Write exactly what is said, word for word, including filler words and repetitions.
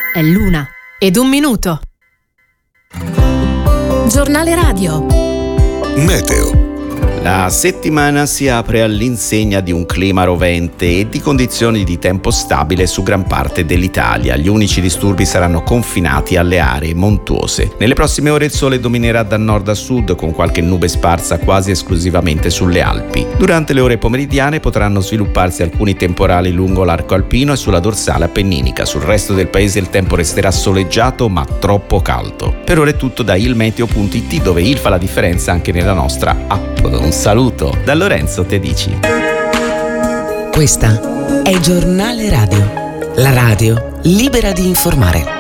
È l'una ed un minuto. Giornale radio. Meteo. La settimana si apre all'insegna di un clima rovente e di condizioni di tempo stabile su gran parte dell'Italia. Gli unici disturbi saranno confinati alle aree montuose. Nelle prossime ore il sole dominerà da nord a sud con qualche nube sparsa quasi esclusivamente sulle Alpi. Durante le ore pomeridiane potranno svilupparsi alcuni temporali lungo l'arco alpino e sulla dorsale appenninica. Sul resto del paese il tempo resterà soleggiato ma troppo caldo. Per ora è tutto da ilmeteo punto it, dove il fa la differenza anche nella nostra app. Un saluto da Lorenzo Tedici. Questa è Giornale Radio, la radio libera di informare.